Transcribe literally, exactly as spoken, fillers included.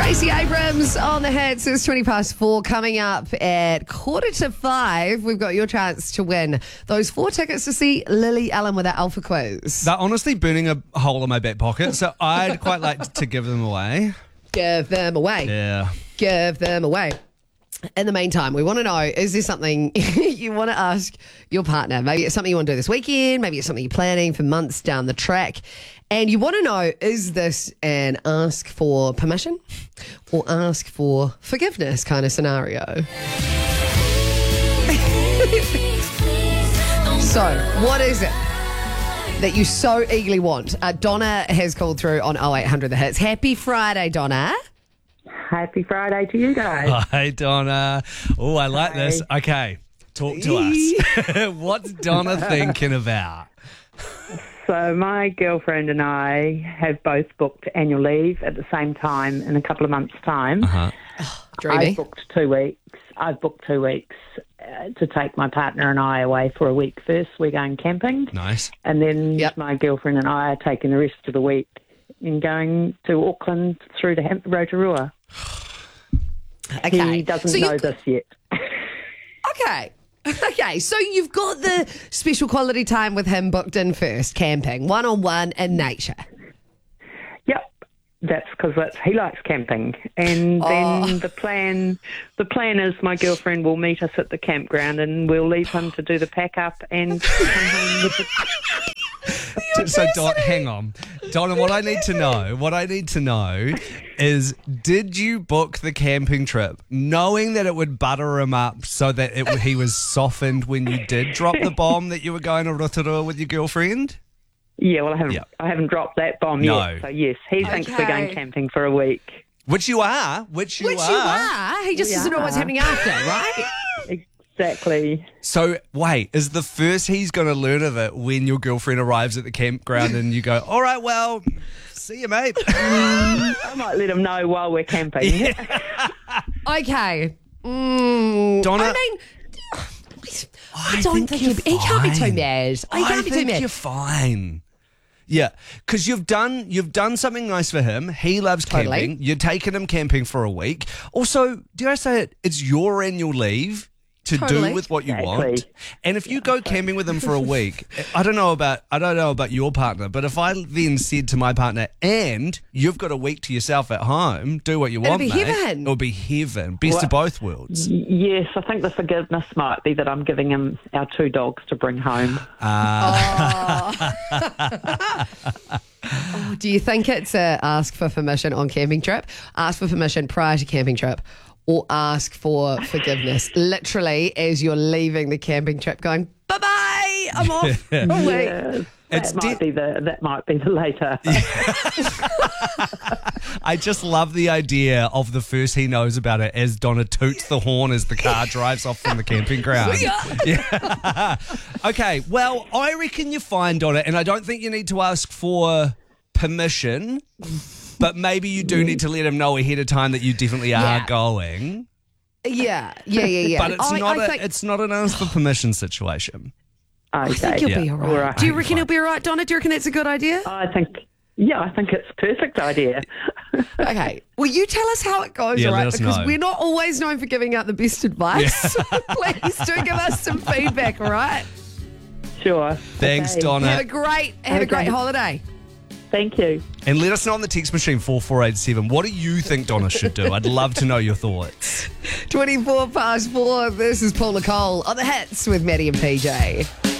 Stacey Abrams on the hits. It's twenty past four. Coming up at quarter to five, we've got your chance to win those four tickets to see Lily Allen with our Alpha Quiz. They're honestly burning a hole in my back pocket, so I'd quite like to give them away. Give them away. Yeah. Give them away. In the meantime, we want to know, is there something you want to ask your partner? Maybe it's something you want to do this weekend. Maybe it's something you're planning for months down the track. And you want to know, is this an ask for permission or ask for forgiveness kind of scenario? So, what is it that you so eagerly want? Uh, Donna has called through on oh eight hundred The Hits. Happy Friday, Donna. Happy Friday to you guys. Hi, Donna. Oh, I like Hi. this. Okay, talk to us. What's Donna thinking about? So my girlfriend and I have both booked annual leave at the same time in a couple of months' time. Uh-huh. Dreamy. I've booked two weeks. I've booked two weeks uh, to take my partner and I away for a week first. We're going camping. Nice. And then Yep. my girlfriend and I are taking the rest of the week and going to Auckland through to Ham- Rotorua. Okay. He doesn't So you- know this yet. Okay. Okay, so you've got the special quality time with him booked in first, camping, one-on-one in nature. Yep, that's because he likes camping. And then the plan the plan is my girlfriend will meet us at the campground and we'll leave him to do the pack up and come home with the... So, Don, hang on. Donna, what I need to know, what I need to know is, did you book the camping trip knowing that it would butter him up so that it, he was softened when you did drop the bomb that you were going to Rotorua with your girlfriend? Yeah, well, I haven't, Yep. I haven't dropped that bomb No. yet. So, yes, he thinks we're Okay. going camping for a week. Which you are. Which you Which are. you are. He just We doesn't know what's are. happening after, right? Exactly. So, wait, is the first he's going to learn of it when your girlfriend arrives at the campground and you go, all right, well, see you, mate? I might let him know while we're camping. Okay. Mm, Donna- I mean, I, don't think, he, he can't be too fine. mad. He I can't be too think mad. you're fine. Yeah, because you've done you've done something nice for him. He loves Totally. camping. You're taking him camping for a week. Also, do I say it? It's your annual leave to Totally. do with what you Exactly. want. And if you go camping with him for a week, I don't know about I don't know about your partner, but if I then said to my partner, and you've got a week to yourself at home, do what you It'll want, be mate. heaven. It'll be heaven. Best of both worlds. Y- yes, I think the forgiveness might be that I'm giving him our two dogs to bring home. Oh, do you think it's a ask for permission on camping trip, ask for permission prior to camping trip, or ask for forgiveness literally as you're leaving the camping trip going, bye-bye, I'm off. Oh, wait. Yes, It's that might de- be the that might be the later. I just love the idea of the first he knows about it as Donna toots the horn as the car drives off from the camping ground. Yeah. Okay, well, I reckon you're fine, Donna, and I don't think you need to ask for permission, but maybe you do need to let him know ahead of time that you definitely are Yeah. going. Yeah, yeah, yeah, yeah. But it's I, not I a think, it's not an ask for permission situation. I Okay. think you'll Yeah. be all right. All right. Do you reckon he'll be all right, Donna? Do you reckon that's a good idea? I think, yeah, I think it's a perfect idea. Okay. Well, you tell us how it goes, Yeah, all let right? us Because know. we're not always known for giving out the best advice. Please do give us some feedback, all right? Sure. Thanks, Okay. Donna. Have a great, have a Okay. great holiday. Thank you. And let us know on the text machine four four eight seven. What do you think Donna should do? I'd love to know your thoughts. twenty-four past four. This is Paul Nicole on the hits with Maddie and P J.